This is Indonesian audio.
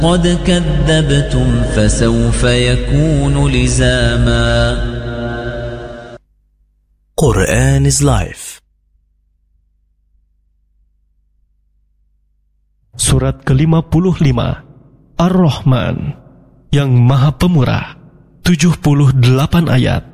قد كذبتم فسوف يكون لزاما. Quran is Life. Surat ke-55 Ar-Rahman, yang Maha Pemurah, 78 ayat.